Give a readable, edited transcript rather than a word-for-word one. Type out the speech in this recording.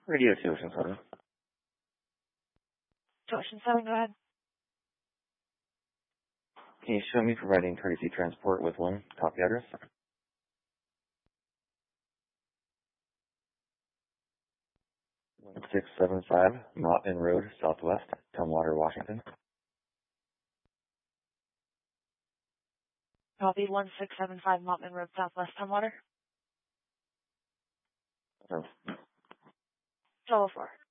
Radio 2, Ocean 7. Ocean 7, go ahead. Can you show me providing courtesy transport with one? Copy address. 1675 Mottman Road, Southwest, Tumwater, Washington. Copy 1675 Mottman Road, Southwest, Tumwater. Oh. 1204.